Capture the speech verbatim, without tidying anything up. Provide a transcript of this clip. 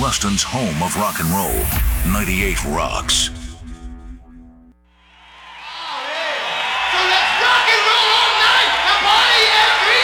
Ruston's home of rock and roll, ninety-eight Rocks.